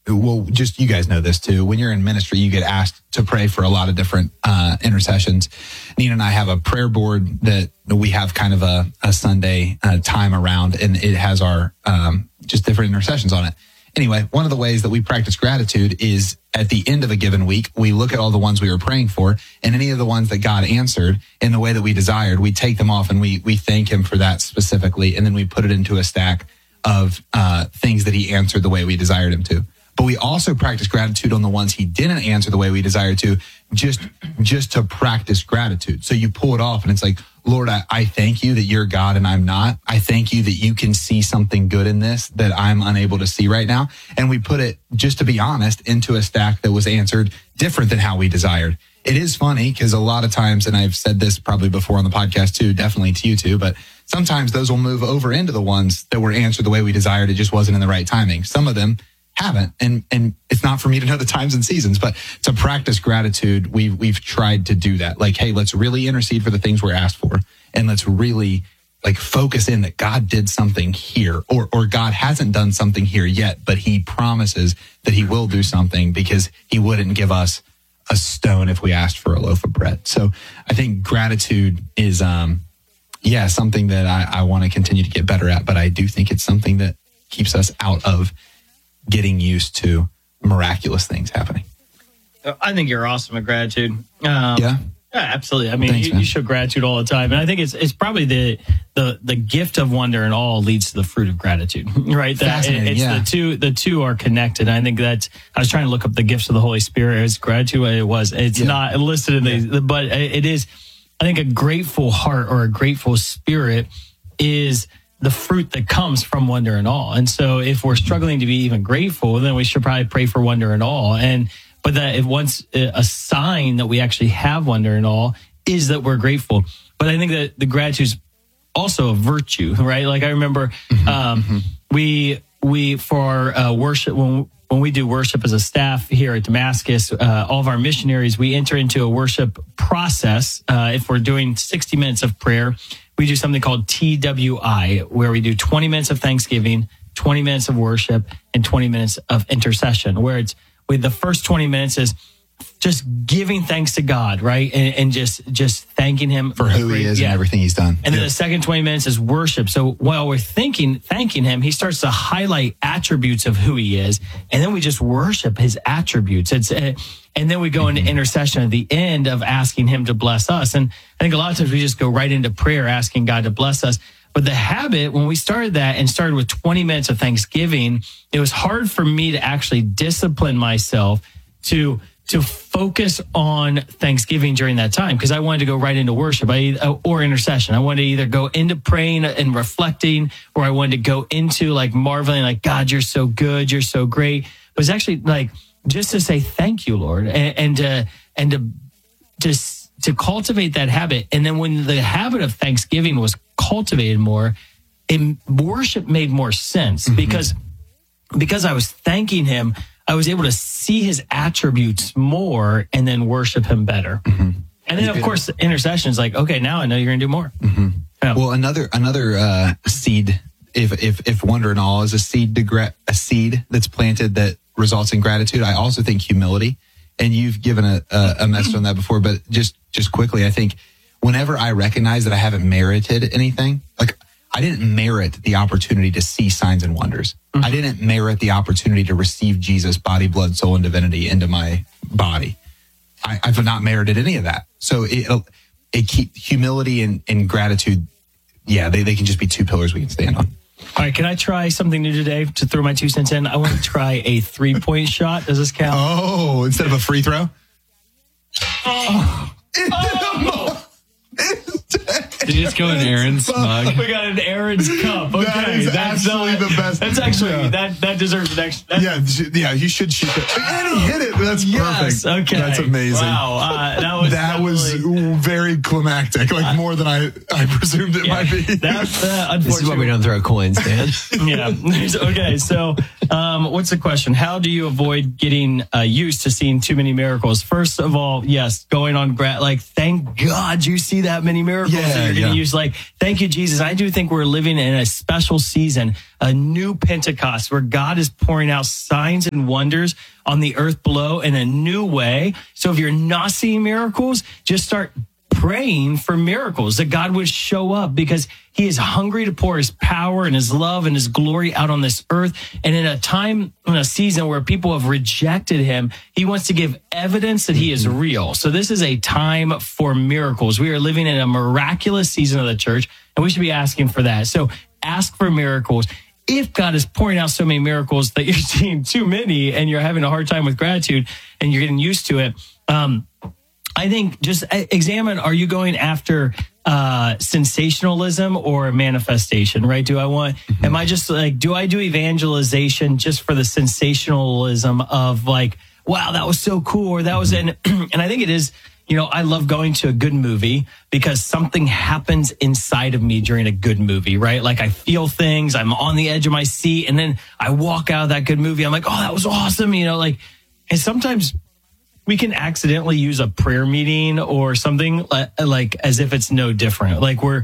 well, just you guys know this too. When you're in ministry, you get asked to pray for a lot of different intercessions. Nina and I have a prayer board that we have kind of a Sunday time around, and it has our just different intercessions on it. Anyway, one of the ways that we practice gratitude is at the end of a given week, we look at all the ones we were praying for, and any of the ones that God answered in the way that we desired, we take them off and we thank him for that specifically, and then we put it into a stack of things that he answered the way we desired him to. But we also practice gratitude on the ones he didn't answer the way we desired to, just to practice gratitude. So you pull it off and it's like, Lord, I thank you that you're God and I'm not. I thank you that you can see something good in this that I'm unable to see right now. And we put it, just to be honest, into a stack that was answered different than how we desired. It is funny because a lot of times, and I've said this probably before on the podcast too, definitely to you too, but sometimes those will move over into the ones that were answered the way we desired. It just wasn't in the right timing. Some of them haven't. And it's not for me to know the times and seasons, but to practice gratitude, we've tried to do that. Like, hey, let's really intercede for the things we're asked for. And let's really like focus in that God did something here, or God hasn't done something here yet, but he promises that he will do something because he wouldn't give us a stone if we asked for a loaf of bread. So I think gratitude is, something that I want to continue to get better at, but I do think it's something that keeps us out of getting used to miraculous things happening. I think you're awesome at gratitude. Yeah, absolutely. I mean, Thanks, you show gratitude all the time, and I think it's probably the gift of wonder and all leads to the fruit of gratitude, right? The two are connected. I think I was trying to look up the gifts of the Holy Spirit. It's gratitude. It's not listed in but it is. I think a grateful heart or a grateful spirit is the fruit that comes from wonder and awe. And so if we're struggling to be even grateful, then we should probably pray for wonder and awe. But that if once a sign that we actually have wonder and awe is that we're grateful. But I think that the gratitude is also a virtue, right? Like I remember we for our worship, when we do worship as a staff here at Damascus, all of our missionaries, we enter into a worship process. If we're doing 60 minutes of prayer, we do something called TWI, where we do 20 minutes of thanksgiving, 20 minutes of worship, and 20 minutes of intercession, where it's with the first 20 minutes is just giving thanks to God, right? And just thanking him for who he is and everything he's done. And then the second 20 minutes is worship. So while we're thanking him, he starts to highlight attributes of who he is. And then we just worship his attributes. And then we go into intercession at the end of asking him to bless us. And I think a lot of times we just go right into prayer, asking God to bless us. But the habit, when we started that and started with 20 minutes of Thanksgiving, it was hard for me to actually discipline myself to focus on Thanksgiving during that time, because I wanted to go right into worship or intercession. I wanted to either go into praying and reflecting, or I wanted to go into like marveling, like, God, you're so good, you're so great. It was actually like just to say thank you, Lord, and to cultivate that habit. And then when the habit of Thanksgiving was cultivated more, worship made more sense because I was thanking him. I was able to see his attributes more and then worship him better. Mm-hmm. And then, of course, intercession is like, okay, now I know you're going to do more. Mm-hmm. Yeah. Well, another seed, if wonder and awe is a seed that's planted that results in gratitude, I also think humility. And you've given a message on that before, but just quickly, I think whenever I recognize that I haven't merited anything, like I didn't merit the opportunity to see signs and wonders. Mm-hmm. I didn't merit the opportunity to receive Jesus' body, blood, soul, and divinity into my body. I've not merited any of that. So it keep humility and gratitude. Yeah, they can just be two pillars we can stand on. All right, can I try something new today to throw my 2 cents in? I want to try a 3-point shot. Does this count? Oh, instead of a free throw? Oh. Did you just go in Aaron's mug? We got an Aaron's cup. Okay, that is actually the best. That's actually that deserves an extra. Yeah, you should shoot it. And he hit it. That's perfect. Okay, that's amazing. Wow, that was very very climactic, like more than I presumed it might be. That's unfortunately. This is why we don't throw coins, Dan. Yeah. Okay. So, what's the question? How do you avoid getting used to seeing too many miracles? First of all, yes, going on thank God you see that many miracles that you're going to use. Like, thank you, Jesus. I do think we're living in a special season, a new Pentecost, where God is pouring out signs and wonders on the earth below in a new way. So if you're not seeing miracles, just start praying for miracles, that God would show up, because he is hungry to pour his power and his love and his glory out on this earth. And in a time, in a season where people have rejected him, he wants to give evidence that he is real. So this is a time for miracles. We are living in a miraculous season of the church, and we should be asking for that. So ask for miracles. If God is pouring out so many miracles that you're seeing too many and you're having a hard time with gratitude and you're getting used to it, I think just examine, are you going after sensationalism or manifestation, right? Am I just like, do I do evangelization just for the sensationalism of like, wow, that was so cool, or that was, and I think it is, I love going to a good movie because something happens inside of me during a good movie, right? Like I feel things, I'm on the edge of my seat, and then I walk out of that good movie. I'm like, oh, that was awesome. And sometimes we can accidentally use a prayer meeting or something like as if it's no different. Like we're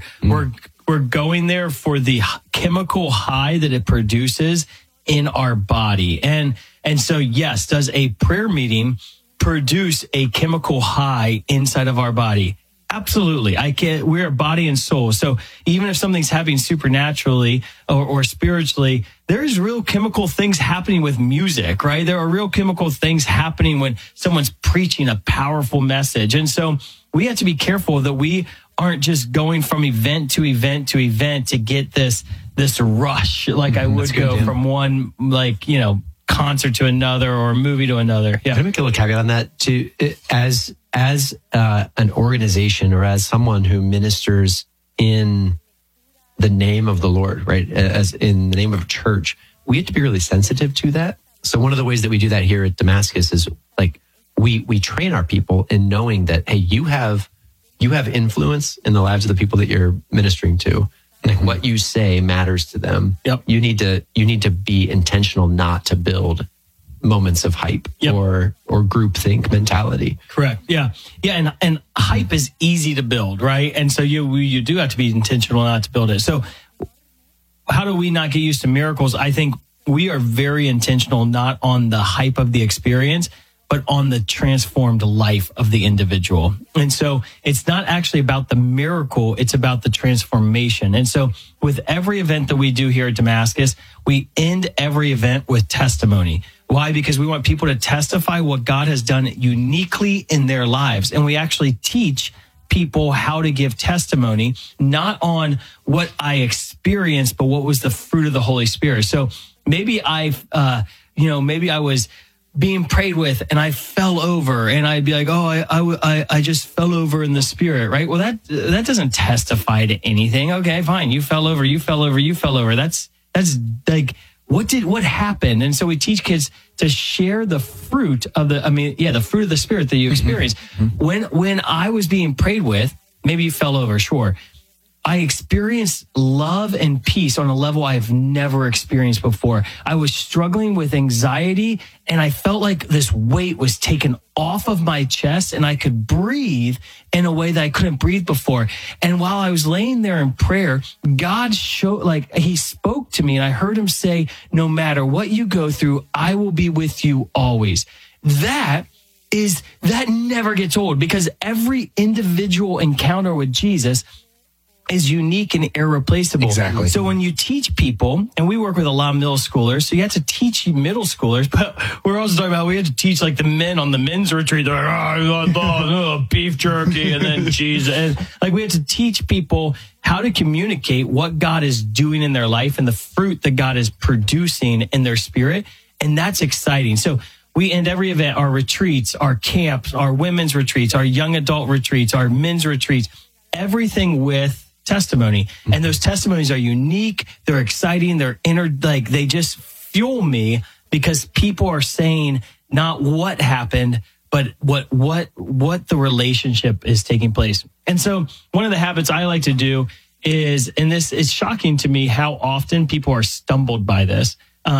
going there for the chemical high that it produces in our body. And so, yes, does a prayer meeting produce a chemical high inside of our body? Absolutely. We're body and soul. So even if something's happening supernaturally or spiritually, there's real chemical things happening with music, right? There are real chemical things happening when someone's preaching a powerful message. And so we have to be careful that we aren't just going from event to event to event to get this rush, like I would go from one, concert to another or movie to another. Yeah. Can I make a little caveat on that too? As an organization or as someone who ministers in the name of the Lord, right? As in the name of church, we have to be really sensitive to that. So one of the ways that we do that here at Damascus is like we train our people in knowing that, hey, you have influence in the lives of the people that you're ministering to. Like what you say matters to them. Yep. You need to be intentional not to build moments of hype or groupthink mentality. Correct. Yeah. Yeah. And hype is easy to build, right? And so you do have to be intentional not to build it. So how do we not get used to miracles? I think we are very intentional, not on the hype of the experience, but on the transformed life of the individual. And so it's not actually about the miracle, it's about the transformation. And so with every event that we do here at Damascus, we end every event with testimony. Why? Because we want people to testify what God has done uniquely in their lives. And we actually teach people how to give testimony, not on what I experienced, but what was the fruit of the Holy Spirit. So maybe maybe I was being prayed with and I fell over, and I'd be like, oh, I just fell over in the Spirit, right? Well, that doesn't testify to anything. Okay, fine. You fell over. That's like, what happened? And so we teach kids to share the fruit of the fruit of the Spirit that you experienced. When I was being prayed with, maybe you fell over, sure. I experienced love and peace on a level I've never experienced before. I was struggling with anxiety, and I felt like this weight was taken off of my chest, and I could breathe in a way that I couldn't breathe before. And while I was laying there in prayer, God he spoke to me, and I heard him say, no matter what you go through, I will be with you always. That never gets old, because every individual encounter with Jesus is unique and irreplaceable. Exactly. So when you teach people, and we work with a lot of middle schoolers, so you have to teach middle schoolers, but we're also talking about, we have to teach like the men on the men's retreat. They're like, beef jerky and then cheese. And like, we have to teach people how to communicate what God is doing in their life and the fruit that God is producing in their spirit. And that's exciting. So we end every event, our retreats, our camps, our women's retreats, our young adult retreats, our men's retreats, everything with testimony. And those testimonies are unique. They're exciting. They're they just fuel me, because people are saying not what happened, but what the relationship is taking place. And so one of the habits I like to do is, and this is shocking to me how often people are stumbled by this.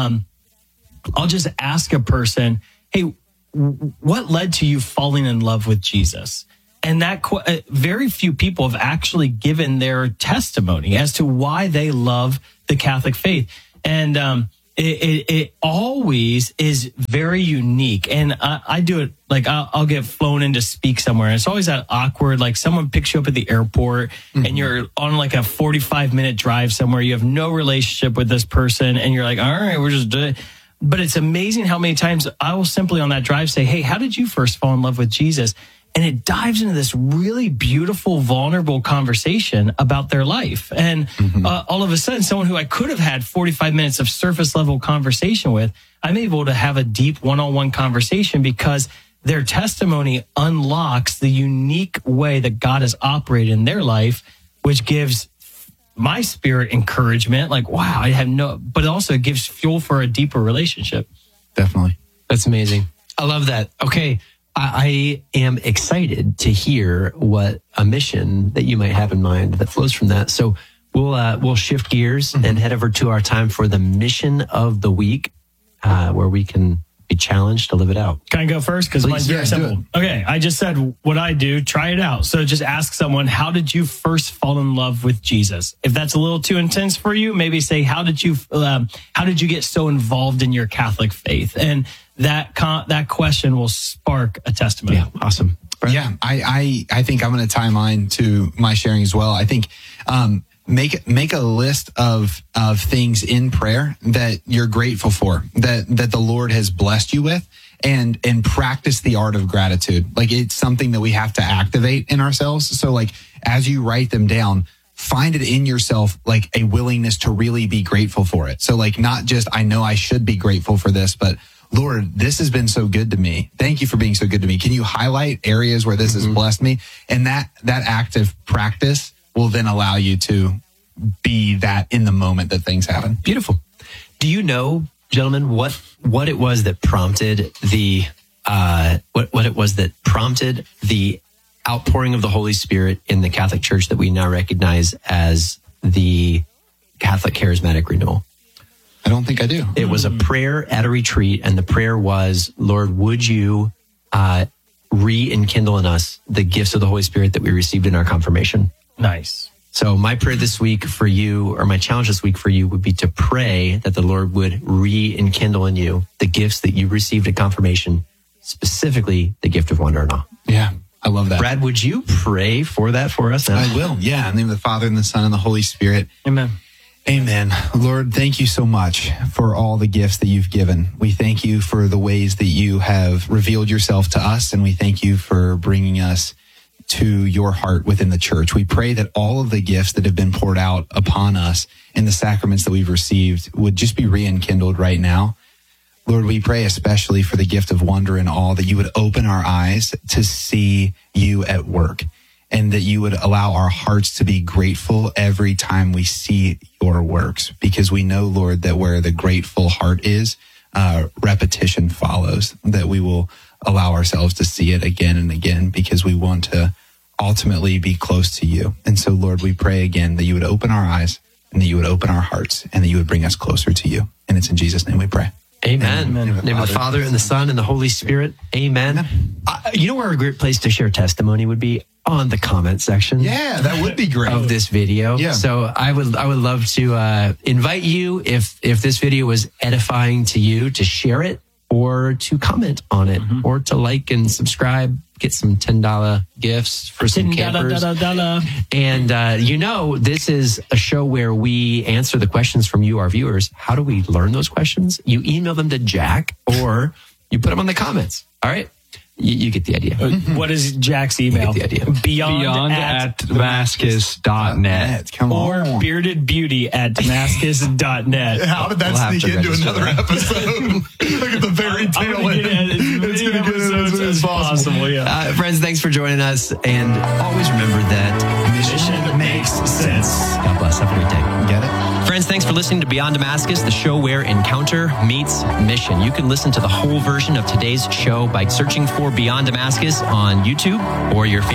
I'll just ask a person, hey, what led to you falling in love with Jesus? And that very few people have actually given their testimony as to why they love the Catholic faith. And it always is very unique. And I do it like I'll get flown in to speak somewhere. And it's always that awkward, like someone picks you up at the airport and you're on like a 45-minute drive somewhere. You have no relationship with this person. And you're like, all right, we're just doing it. But it's amazing how many times I will simply on that drive say, hey, how did you first fall in love with Jesus? And it dives into this really beautiful, vulnerable conversation about their life. And all of a sudden, someone who I could have had 45 minutes of surface level conversation with, I'm able to have a deep one-on-one conversation because their testimony unlocks the unique way that God has operated in their life, which gives my spirit encouragement. Like, wow, but it also gives fuel for a deeper relationship. Definitely. That's amazing. I love that. Okay. I am excited to hear what a mission that you might have in mind that flows from that. So we'll shift gears and head over to our time for the mission of the week, where we can be challenged to live it out. Can I go first? Because mine's very simple. Okay, I just said what I do. Try it out. So just ask someone, how did you first fall in love with Jesus? If that's a little too intense for you, maybe say, how did you get so involved in your Catholic faith? And that question will spark a testimony. Yeah, awesome. Brett? Yeah, I think I'm going to tie mine to my sharing as well. I think make a list of things in prayer that you're grateful for, that the Lord has blessed you with, and practice the art of gratitude. Like, it's something that we have to activate in ourselves. So like, as you write them down, find it in yourself, like a willingness to really be grateful for it. So like, not just, I know I should be grateful for this, but Lord, this has been so good to me. Thank you for being so good to me. Can you highlight areas where this has blessed me? And that active practice will then allow you to be that in the moment that things happen. Beautiful. Do you know, gentlemen, what it was that prompted the outpouring of the Holy Spirit in the Catholic Church that we now recognize as the Catholic Charismatic Renewal? I don't think I do. It was a prayer at a retreat, and the prayer was, Lord, would you re-enkindle in us the gifts of the Holy Spirit that we received in our confirmation? Nice. So my prayer this week for you, or my challenge this week for you, would be to pray that the Lord would re-enkindle in you the gifts that you received at confirmation, specifically the gift of wonder and awe. Yeah, I love that. Brad, would you pray for that for us now? I will. Yeah, in the name of the Father and the Son and the Holy Spirit. Amen. Amen. Lord, thank you so much for all the gifts that you've given. We thank you for the ways that you have revealed yourself to us, and we thank you for bringing us to your heart within the church. We pray that all of the gifts that have been poured out upon us in the sacraments that we've received would just be re-enkindled right now. Lord, we pray especially for the gift of wonder and awe, that you would open our eyes to see you at work, and that you would allow our hearts to be grateful every time we see your works, because we know, Lord, that where the grateful heart is, repetition follows, that we will allow ourselves to see it again and again, because we want to ultimately be close to you. And so, Lord, we pray again that you would open our eyes, and that you would open our hearts, and that you would bring us closer to you. And it's in Jesus' name we pray. Amen. Amen. In the name of the Father and the Son and the Holy Spirit. Amen. You know where a great place to share testimony would be? On the comment section. Yeah, that would be great. Of this video. Yeah. So I would love to invite you, if this video was edifying to you, to share it, or to comment on it, or to like and subscribe, get some $10 gifts for some campers. And this is a show where we answer the questions from you, our viewers. How do we learn those questions? You email them to Jack, or you put them on the comments. All right. You get the idea. What is Jack's email? You get the idea. Beyond at Damascus.net. Come on. Or beardedbeauty@damascus.net. How did that sneak into another episode? Look at the very tail end. It's going to get as possible. Yeah. Friends, thanks for joining us. And always remember that mission makes sense. God bless. Have a great day. Get it? Friends, thanks for listening to Beyond Damascus, the show where encounter meets mission. You can listen to the whole version of today's show by searching for Beyond Damascus on YouTube or your favorite